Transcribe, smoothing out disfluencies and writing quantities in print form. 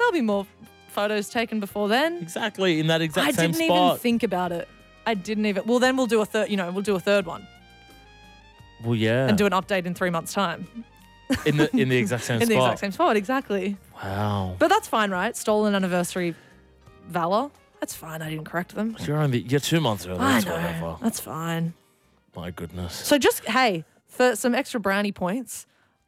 there'll be more photos taken before then. Exactly, in that exact I same didn't spot. even think about it. I didn't even. Well, then we'll do a third. We'll do a third one Well, yeah. and do an update in 3 months' time. in the exact same In spot. the exact same spot, exactly. Wow. But that's fine, right? Stolen anniversary valor. That's fine. I didn't correct them. You're 2 months early. I That's know. whatever. That's fine. My goodness. So just, hey, for some extra brownie points,